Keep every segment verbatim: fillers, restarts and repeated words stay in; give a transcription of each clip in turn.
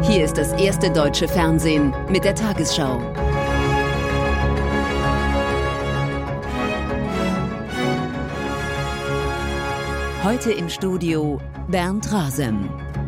Hier ist das erste deutsche Fernsehen mit der Tagesschau. Heute im Studio Bernd Rasem.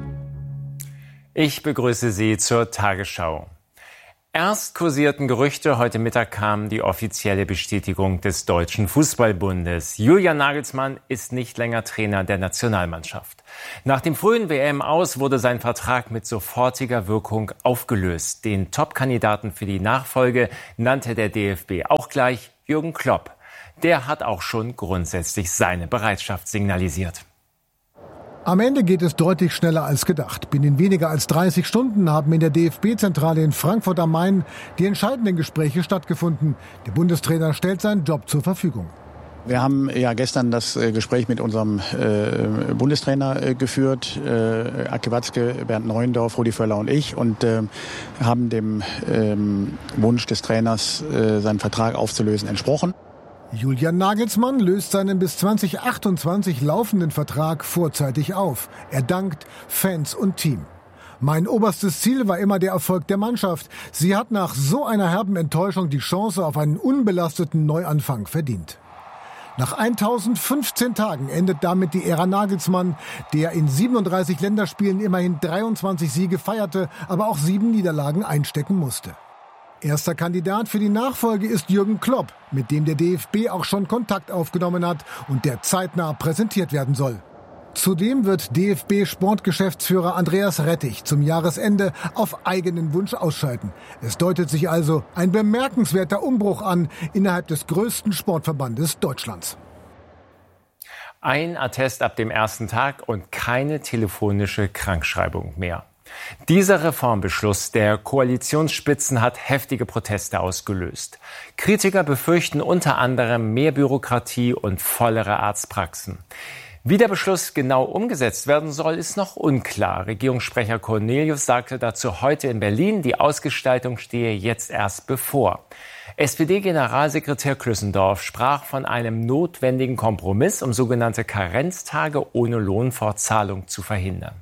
Ich begrüße Sie zur Tagesschau. Erst kursierten Gerüchte, heute Mittag kam die offizielle Bestätigung des Deutschen Fußballbundes. Julian Nagelsmann ist nicht länger Trainer der Nationalmannschaft. Nach dem frühen W M-Aus wurde sein Vertrag mit sofortiger Wirkung aufgelöst. Den Top-Kandidaten für die Nachfolge nannte der D F B auch gleich Jürgen Klopp. Der hat auch schon grundsätzlich seine Bereitschaft signalisiert. Am Ende geht es deutlich schneller als gedacht. Binnen weniger als dreißig Stunden haben in der D F B-Zentrale in Frankfurt am Main die entscheidenden Gespräche stattgefunden. Der Bundestrainer stellt seinen Job zur Verfügung. Wir haben ja gestern das Gespräch mit unserem äh, Bundestrainer äh, geführt, äh, Aki Watzke, Bernd Neuendorf, Rudi Völler und ich, und äh, haben dem ähm, Wunsch des Trainers, äh, seinen Vertrag aufzulösen, entsprochen. Julian Nagelsmann löst seinen bis zwanzig achtundzwanzig laufenden Vertrag vorzeitig auf. Er dankt Fans und Team. Mein oberstes Ziel war immer der Erfolg der Mannschaft. Sie hat nach so einer herben Enttäuschung die Chance auf einen unbelasteten Neuanfang verdient. Nach eintausendfünfzehn Tagen endet damit die Ära Nagelsmann, der in siebenunddreißig Länderspielen immerhin dreiundzwanzig Siege feierte, aber auch sieben Niederlagen einstecken musste. Erster Kandidat für die Nachfolge ist Jürgen Klopp, mit dem der D F B auch schon Kontakt aufgenommen hat und der zeitnah präsentiert werden soll. Zudem wird D F B-Sportgeschäftsführer Andreas Rettich zum Jahresende auf eigenen Wunsch ausscheiden. Es deutet sich also ein bemerkenswerter Umbruch an innerhalb des größten Sportverbandes Deutschlands. Ein Attest ab dem ersten Tag und keine telefonische Krankschreibung mehr. Dieser Reformbeschluss der Koalitionsspitzen hat heftige Proteste ausgelöst. Kritiker befürchten unter anderem mehr Bürokratie und vollere Arztpraxen. Wie der Beschluss genau umgesetzt werden soll, ist noch unklar. Regierungssprecher Cornelius sagte dazu heute in Berlin, die Ausgestaltung stehe jetzt erst bevor. S P D-Generalsekretär Klüssendorf sprach von einem notwendigen Kompromiss, um sogenannte Karenztage ohne Lohnfortzahlung zu verhindern.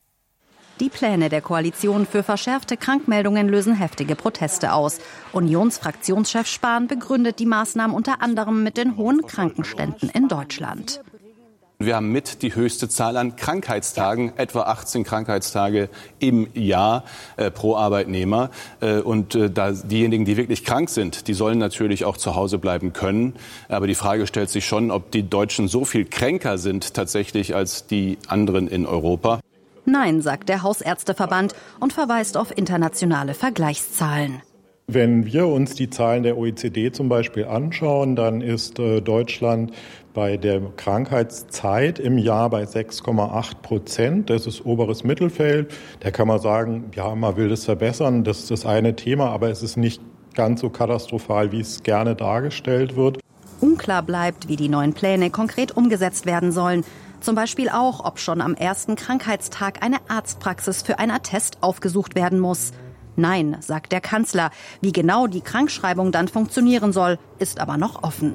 Die Pläne der Koalition für verschärfte Krankmeldungen lösen heftige Proteste aus. Unionsfraktionschef Spahn begründet die Maßnahmen unter anderem mit den hohen Krankenständen in Deutschland. Wir haben mit die höchste Zahl an Krankheitstagen, etwa achtzehn Krankheitstage im Jahr äh, pro Arbeitnehmer. Äh, und äh, da diejenigen, die wirklich krank sind, die sollen natürlich auch zu Hause bleiben können. Aber die Frage stellt sich schon, ob die Deutschen so viel kränker sind tatsächlich als die anderen in Europa. Nein, sagt der Hausärzteverband und verweist auf internationale Vergleichszahlen. Wenn wir uns die Zahlen der O E C D zum Beispiel anschauen, dann ist äh, Deutschland bei der Krankheitszeit im Jahr bei sechs Komma acht Prozent. Das ist oberes Mittelfeld. Da kann man sagen, ja, man will das verbessern. Das ist das eine Thema, aber es ist nicht ganz so katastrophal, wie es gerne dargestellt wird. Unklar bleibt, wie die neuen Pläne konkret umgesetzt werden sollen. Zum Beispiel auch, ob schon am ersten Krankheitstag eine Arztpraxis für ein Attest aufgesucht werden muss. Nein, sagt der Kanzler. Wie genau die Krankschreibung dann funktionieren soll, ist aber noch offen.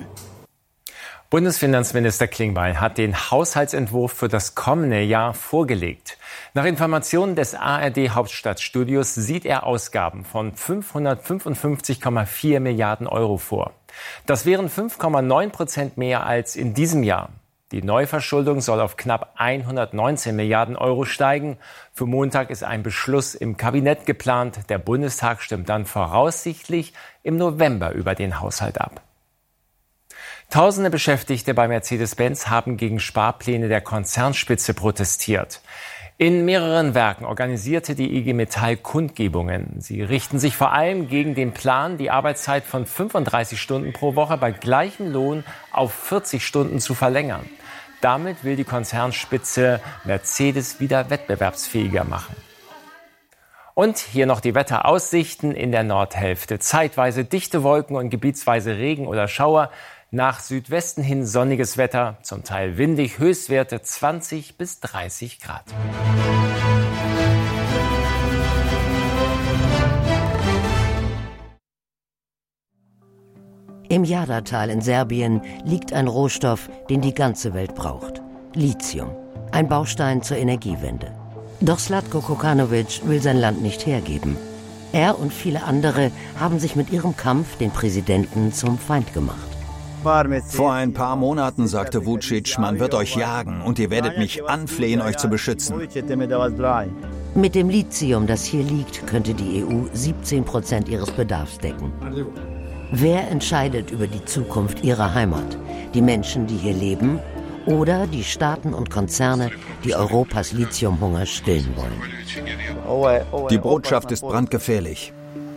Bundesfinanzminister Klingbeil hat den Haushaltsentwurf für das kommende Jahr vorgelegt. Nach Informationen des A R D-Hauptstadtstudios sieht er Ausgaben von fünfhundertfünfundfünfzig Komma vier Milliarden Euro vor. Das wären fünf Komma neun Prozent mehr als in diesem Jahr. Die Neuverschuldung soll auf knapp hundertneunzehn Milliarden Euro steigen. Für Montag ist ein Beschluss im Kabinett geplant. Der Bundestag stimmt dann voraussichtlich im November über den Haushalt ab. Tausende Beschäftigte bei Mercedes-Benz haben gegen Sparpläne der Konzernspitze protestiert. In mehreren Werken organisierte die I G Metall Kundgebungen. Sie richten sich vor allem gegen den Plan, die Arbeitszeit von fünfunddreißig Stunden pro Woche bei gleichem Lohn auf vierzig Stunden zu verlängern. Damit will die Konzernspitze Mercedes wieder wettbewerbsfähiger machen. Und hier noch die Wetteraussichten in der Nordhälfte. Zeitweise dichte Wolken und gebietsweise Regen oder Schauer. Nach Südwesten hin sonniges Wetter, zum Teil windig, Höchstwerte zwanzig bis dreißig Grad. Im Jadar-Tal in Serbien liegt ein Rohstoff, den die ganze Welt braucht. Lithium, ein Baustein zur Energiewende. Doch Zlatko Kokanovic will sein Land nicht hergeben. Er und viele andere haben sich mit ihrem Kampf den Präsidenten zum Feind gemacht. Vor ein paar Monaten sagte Vučić, man wird euch jagen und ihr werdet mich anflehen, euch zu beschützen. Mit dem Lithium, das hier liegt, könnte die E U siebzehn Prozent ihres Bedarfs decken. Wer entscheidet über die Zukunft ihrer Heimat? Die Menschen, die hier leben, oder die Staaten und Konzerne, die Europas Lithiumhunger stillen wollen? Die Botschaft ist brandgefährlich.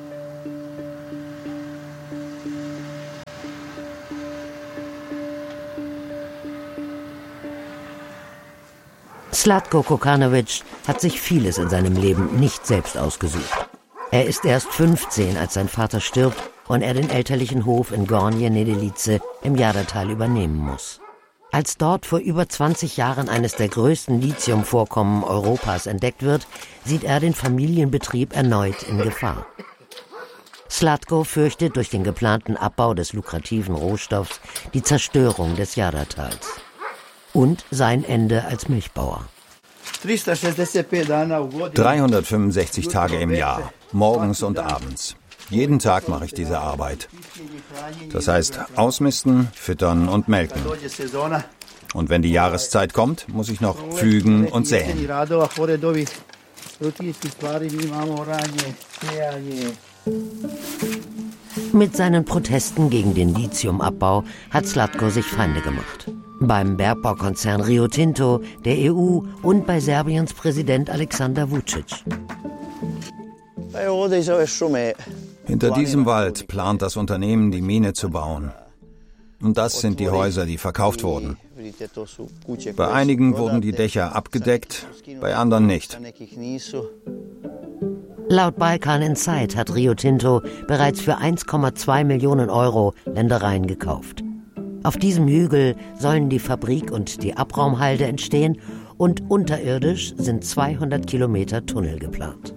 Zlatko Kokanovic hat sich vieles in seinem Leben nicht selbst ausgesucht. Er ist erst fünfzehn, als sein Vater stirbt und er den elterlichen Hof in Gornje Nedelice im Jadrtal übernehmen muss. Als dort vor über zwanzig Jahren eines der größten Lithiumvorkommen Europas entdeckt wird, sieht er den Familienbetrieb erneut in Gefahr. Zlatko fürchtet durch den geplanten Abbau des lukrativen Rohstoffs die Zerstörung des Jadrtals und sein Ende als Milchbauer. dreihundertfünfundsechzig Tage im Jahr, morgens und abends. Jeden Tag mache ich diese Arbeit. Das heißt, ausmisten, füttern und melken. Und wenn die Jahreszeit kommt, muss ich noch pflügen und säen. Mit seinen Protesten gegen den Lithiumabbau hat Zlatko sich Feinde gemacht. Beim Bergbaukonzern Rio Tinto, der E U und bei Serbiens Präsident Aleksandar Vučić. Hinter diesem Wald plant das Unternehmen, die Mine zu bauen. Und das sind die Häuser, die verkauft wurden. Bei einigen wurden die Dächer abgedeckt, bei anderen nicht. Laut Balkan Insight hat Rio Tinto bereits für eins Komma zwei Millionen Euro Ländereien gekauft. Auf diesem Hügel sollen die Fabrik und die Abraumhalde entstehen und unterirdisch sind zweihundert Kilometer Tunnel geplant.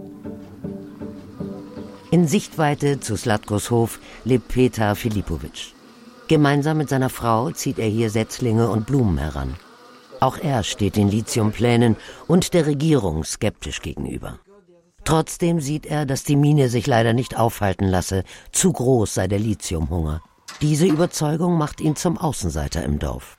In Sichtweite zu Zlatkos Hof lebt Petar Filipović. Gemeinsam mit seiner Frau zieht er hier Setzlinge und Blumen heran. Auch er steht den Lithiumplänen und der Regierung skeptisch gegenüber. Trotzdem sieht er, dass die Mine sich leider nicht aufhalten lasse, zu groß sei der Lithiumhunger. Diese Überzeugung macht ihn zum Außenseiter im Dorf.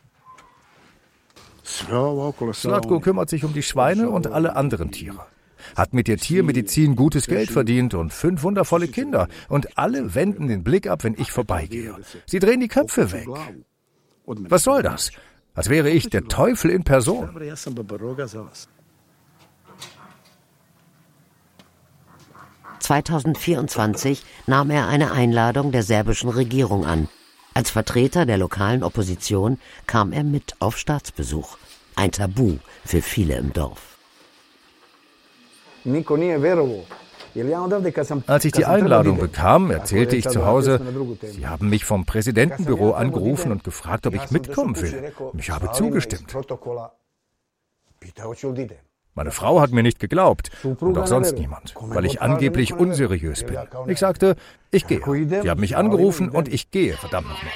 Zlatko kümmert sich um die Schweine und alle anderen Tiere. Hat mit der Tiermedizin gutes Geld verdient und fünf wundervolle Kinder. Und alle wenden den Blick ab, wenn ich vorbeigehe. Sie drehen die Köpfe weg. Was soll das? Als wäre ich der Teufel in Person. zweitausendvierundzwanzig nahm er eine Einladung der serbischen Regierung an. Als Vertreter der lokalen Opposition kam er mit auf Staatsbesuch. Ein Tabu für viele im Dorf. Als ich die Einladung bekam, erzählte ich zu Hause, sie haben mich vom Präsidentenbüro angerufen und gefragt, ob ich mitkommen will. Ich habe zugestimmt. Meine Frau hat mir nicht geglaubt und auch sonst niemand, weil ich angeblich unseriös bin. Ich sagte, ich gehe. Sie haben mich angerufen und ich gehe, verdammt nochmal.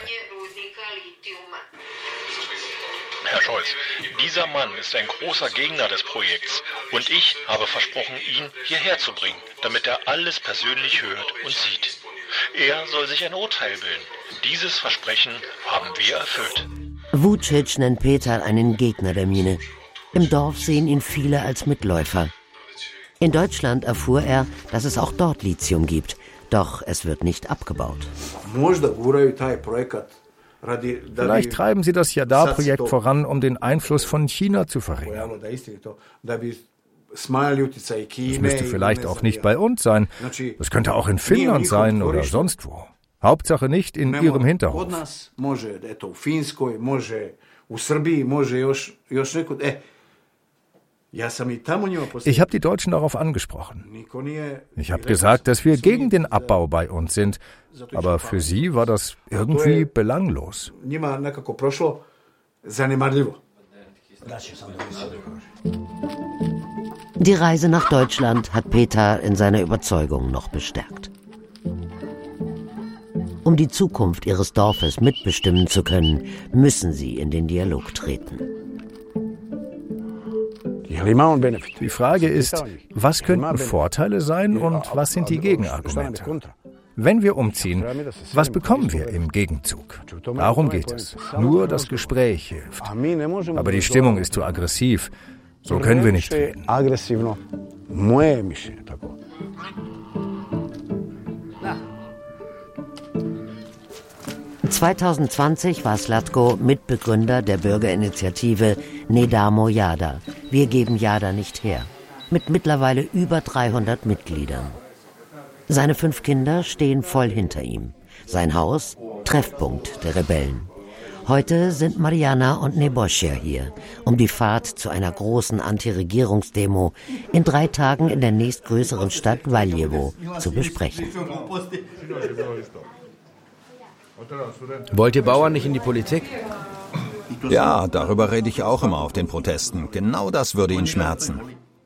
Herr Scholz, dieser Mann ist ein großer Gegner des Projekts und ich habe versprochen, ihn hierher zu bringen, damit er alles persönlich hört und sieht. Er soll sich ein Urteil bilden. Dieses Versprechen haben wir erfüllt. Vučić nennt Petar einen Gegner der Mine. Im Dorf sehen ihn viele als Mitläufer. In Deutschland erfuhr er, dass es auch dort Lithium gibt, doch es wird nicht abgebaut. Vielleicht treiben sie das Jadar-Projekt voran, um den Einfluss von China zu verringern. Es müsste vielleicht auch nicht bei uns sein. Es könnte auch in Finnland sein oder sonst wo. Hauptsache nicht in ihrem Hinterhof. Ich habe die Deutschen darauf angesprochen. Ich habe gesagt, dass wir gegen den Abbau bei uns sind, aber für sie war das irgendwie belanglos. Die Reise nach Deutschland hat Petar in seiner Überzeugung noch bestärkt. Um die Zukunft ihres Dorfes mitbestimmen zu können, müssen sie in den Dialog treten. Die Frage ist, was könnten Vorteile sein und was sind die Gegenargumente? Wenn wir umziehen, was bekommen wir im Gegenzug? Darum geht es. Nur das Gespräch hilft. Aber die Stimmung ist zu aggressiv. So können wir nicht reden. zwanzig zwanzig war Slatko Mitbegründer der Bürgerinitiative Ne damo Jada. Wir geben Jada nicht her. Mit mittlerweile über dreihundert Mitgliedern. Seine fünf Kinder stehen voll hinter ihm. Sein Haus, Treffpunkt der Rebellen. Heute sind Mariana und Nebojša hier, um die Fahrt zu einer großen Anti-Regierungsdemo in drei Tagen in der nächstgrößeren Stadt Valjevo zu besprechen. Wollt ihr Bauern nicht in die Politik? Ja, darüber rede ich auch immer auf den Protesten. Genau das würde ihn schmerzen.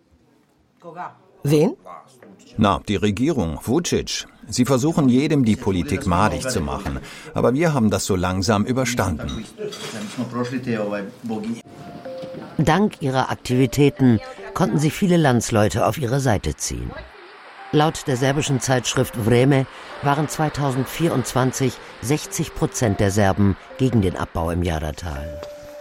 Wen? Na, die Regierung, Vučić. Sie versuchen jedem die Politik madig zu machen. Aber wir haben das so langsam überstanden. Dank ihrer Aktivitäten konnten sie viele Landsleute auf ihre Seite ziehen. Laut der serbischen Zeitschrift Vreme waren zweitausendvierundzwanzig sechzig Prozent der Serben gegen den Abbau im Jadatal.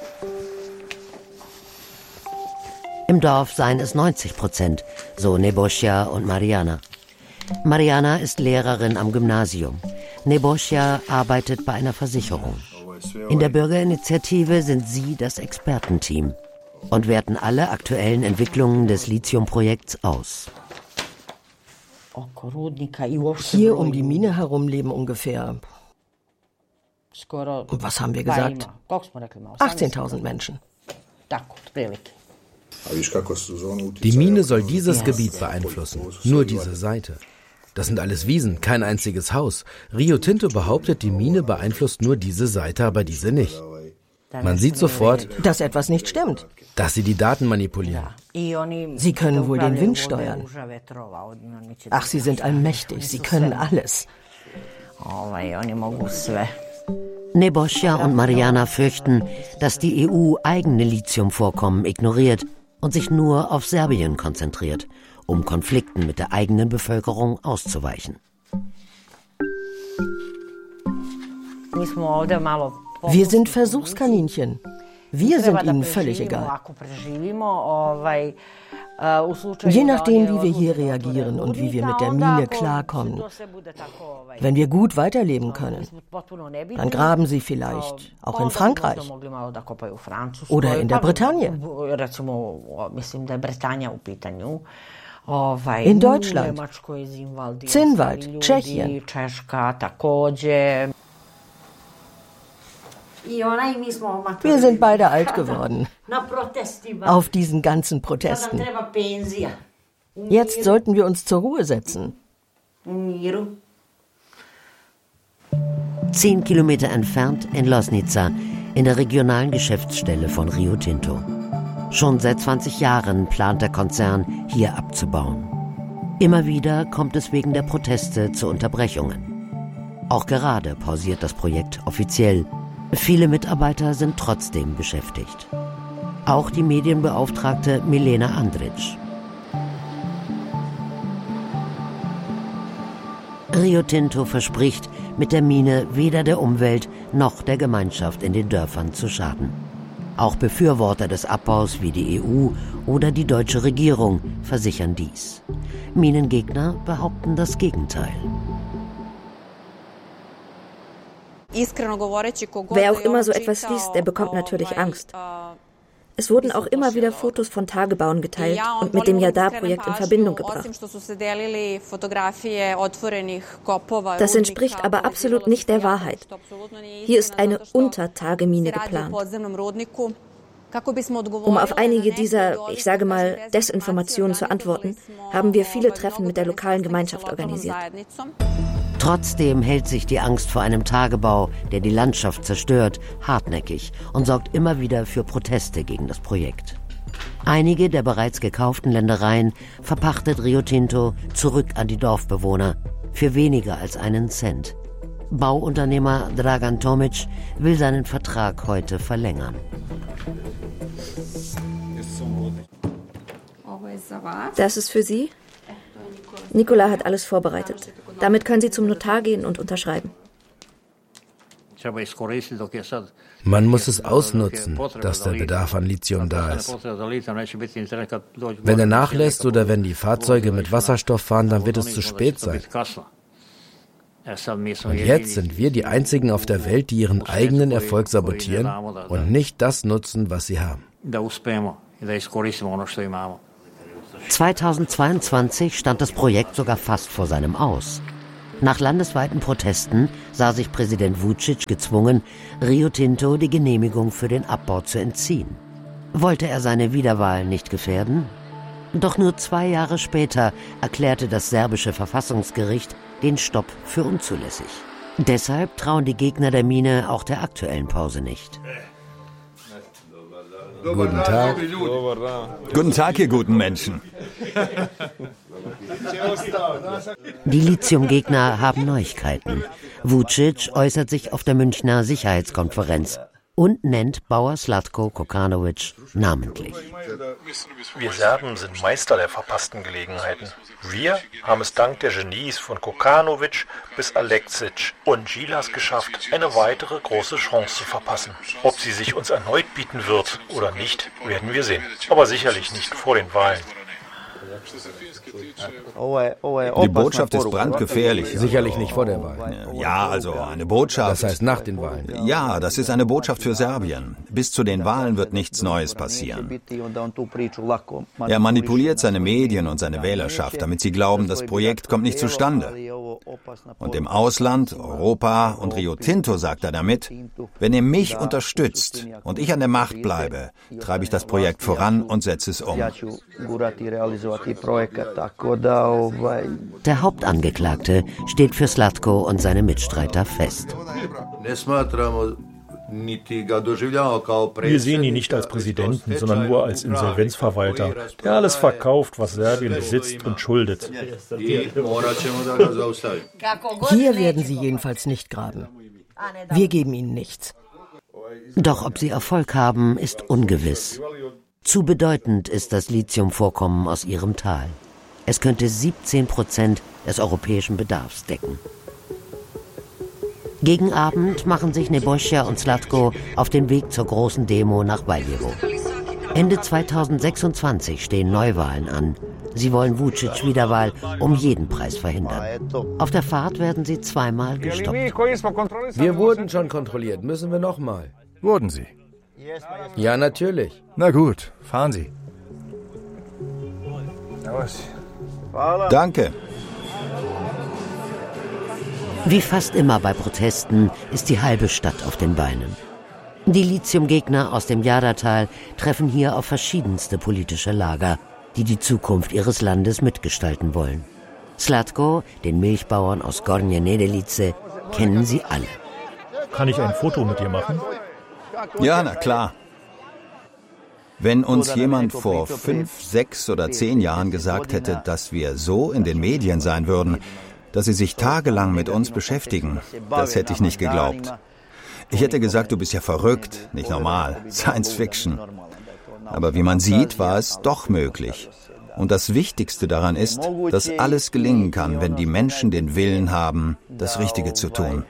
Im Dorf seien es neunzig Prozent, so Nebojša und Mariana. Mariana ist Lehrerin am Gymnasium. Nebojša arbeitet bei einer Versicherung. In der Bürgerinitiative sind sie das Expertenteam und werten alle aktuellen Entwicklungen des Lithiumprojekts aus. Hier um die Mine herum leben ungefähr, was haben wir gesagt? achtzehntausend Menschen. Die Mine soll dieses Gebiet beeinflussen, nur diese Seite. Das sind alles Wiesen, kein einziges Haus. Rio Tinto behauptet, die Mine beeinflusst nur diese Seite, aber diese nicht. Man sieht sofort, dass etwas nicht stimmt. Dass sie die Daten manipulieren. Sie können wohl den Wind steuern. Ach, sie sind allmächtig, sie können alles. Nebojša und Mariana fürchten, dass die E U eigene Lithiumvorkommen ignoriert und sich nur auf Serbien konzentriert, um Konflikten mit der eigenen Bevölkerung auszuweichen. Wir sind Versuchskaninchen. Wir sind ihnen völlig egal. Je nachdem, wie wir hier reagieren und wie wir mit der Mine klarkommen. Wenn wir gut weiterleben können, dann graben sie vielleicht auch in Frankreich oder in der Bretagne. In Deutschland, Zinnwald, Tschechien. Wir sind beide alt geworden. Auf diesen ganzen Protesten. Jetzt sollten wir uns zur Ruhe setzen. Zehn Kilometer entfernt in Loznica, in der regionalen Geschäftsstelle von Rio Tinto. Schon seit zwanzig Jahren plant der Konzern, hier abzubauen. Immer wieder kommt es wegen der Proteste zu Unterbrechungen. Auch gerade pausiert das Projekt offiziell. Viele Mitarbeiter sind trotzdem beschäftigt. Auch die Medienbeauftragte Milena Andrić. Rio Tinto verspricht, mit der Mine weder der Umwelt noch der Gemeinschaft in den Dörfern zu schaden. Auch Befürworter des Abbaus wie die E U oder die deutsche Regierung versichern dies. Minengegner behaupten das Gegenteil. Wer auch immer so etwas liest, der bekommt natürlich Angst. Es wurden auch immer wieder Fotos von Tagebauen geteilt und mit dem Jadar-Projekt in Verbindung gebracht. Das entspricht aber absolut nicht der Wahrheit. Hier ist eine Untertagemine geplant. Um auf einige dieser, ich sage mal, Desinformationen zu antworten, haben wir viele Treffen mit der lokalen Gemeinschaft organisiert. Trotzdem hält sich die Angst vor einem Tagebau, der die Landschaft zerstört, hartnäckig und sorgt immer wieder für Proteste gegen das Projekt. Einige der bereits gekauften Ländereien verpachtet Rio Tinto zurück an die Dorfbewohner für weniger als einen Cent. Bauunternehmer Dragan Tomic will seinen Vertrag heute verlängern. Das ist für Sie? Nikola hat alles vorbereitet. Damit können Sie zum Notar gehen und unterschreiben. Man muss es ausnutzen, dass der Bedarf an Lithium da ist. Wenn er nachlässt oder wenn die Fahrzeuge mit Wasserstoff fahren, dann wird es zu spät sein. Und jetzt sind wir die Einzigen auf der Welt, die ihren eigenen Erfolg sabotieren und nicht das nutzen, was sie haben. zweitausendzweiundzwanzig stand das Projekt sogar fast vor seinem Aus. Nach landesweiten Protesten sah sich Präsident Vučić gezwungen, Rio Tinto die Genehmigung für den Abbau zu entziehen. Wollte er seine Wiederwahl nicht gefährden? Doch nur zwei Jahre später erklärte das serbische Verfassungsgericht den Stopp für unzulässig. Deshalb trauen die Gegner der Mine auch der aktuellen Pause nicht. Guten Tag. Guten Tag, ihr guten Menschen. Die Lithiumgegner haben Neuigkeiten. Vučić äußert sich auf der Münchner Sicherheitskonferenz und nennt Bauer Zlatko Kokanović namentlich. Wir Serben sind Meister der verpassten Gelegenheiten. Wir haben es dank der Genies von Kokanović bis Aleksić und Gilas geschafft, eine weitere große Chance zu verpassen. Ob sie sich uns erneut bieten wird oder nicht, werden wir sehen. Aber sicherlich nicht vor den Wahlen. Die Botschaft ist brandgefährlich. Sicherlich nicht vor der Wahl. Ja, also eine Botschaft. Das heißt nach den Wahlen. Ja, das ist eine Botschaft für Serbien. Bis zu den Wahlen wird nichts Neues passieren. Er manipuliert seine Medien und seine Wählerschaft, damit sie glauben, das Projekt kommt nicht zustande. Und im Ausland, Europa und Rio Tinto sagt er damit, wenn ihr mich unterstützt und ich an der Macht bleibe, treibe ich das Projekt voran und setze es um. Der Hauptangeklagte steht für Zlatko und seine Mitstreiter fest. Wir sehen ihn nicht als Präsidenten, sondern nur als Insolvenzverwalter, der alles verkauft, was Serbien besitzt und schuldet. Hier werden sie jedenfalls nicht graben. Wir geben ihnen nichts. Doch ob sie Erfolg haben, ist ungewiss. Zu bedeutend ist das Lithiumvorkommen aus ihrem Tal. Es könnte siebzehn Prozent des europäischen Bedarfs decken. Gegen Abend machen sich Nebojša und Zlatko auf den Weg zur großen Demo nach Valjevo. Ende zweitausendsechsundzwanzig stehen Neuwahlen an. Sie wollen Vučić Wiederwahl um jeden Preis verhindern. Auf der Fahrt werden sie zweimal gestoppt. Wir wurden schon kontrolliert. Müssen wir nochmal? Wurden Sie? Ja, natürlich. Na gut, fahren Sie. Danke. Wie fast immer bei Protesten ist die halbe Stadt auf den Beinen. Die Lithiumgegner aus dem Jadar-Tal treffen hier auf verschiedenste politische Lager, die die Zukunft ihres Landes mitgestalten wollen. Zlatko, den Milchbauern aus Gornje Nedelice, kennen sie alle. Kann ich ein Foto mit dir machen? Ja, na klar. Wenn uns jemand vor fünf, sechs oder zehn Jahren gesagt hätte, dass wir so in den Medien sein würden, dass sie sich tagelang mit uns beschäftigen, das hätte ich nicht geglaubt. Ich hätte gesagt, du bist ja verrückt, nicht normal, Science Fiction. Aber wie man sieht, war es doch möglich. Und das Wichtigste daran ist, dass alles gelingen kann, wenn die Menschen den Willen haben, das Richtige zu tun.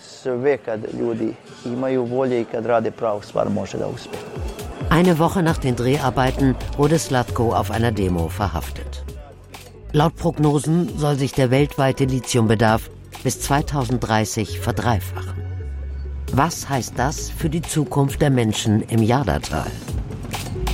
Eine Woche nach den Dreharbeiten wurde Zlatko auf einer Demo verhaftet. Laut Prognosen soll sich der weltweite Lithiumbedarf bis zweitausenddreißig verdreifachen. Was heißt das für die Zukunft der Menschen im Jadar-Tal?